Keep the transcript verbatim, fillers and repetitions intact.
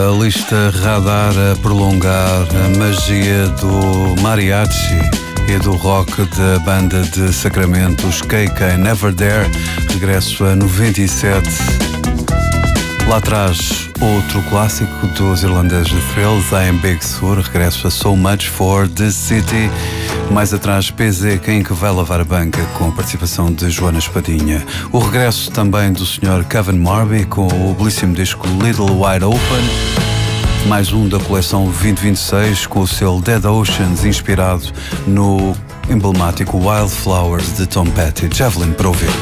A lista radar a prolongar a magia do mariachi e do rock da banda de Sacramento, os K K Never There, regresso a noventa e sete. Lá atrás, outro clássico dos irlandeses de Thrills, I Am Big Sur, regresso a So Much For The City. Mais atrás, P Z, Quem que vai lavar a banca, com a participação de Joana Espadinha. O regresso também do senhor Kevin Marby, com o belíssimo disco Little Wide Open. Mais um da coleção vinte vinte e seis, com o selo Dead Oceans, inspirado no emblemático Wildflowers de Tom Petty. Javelin para ouvir.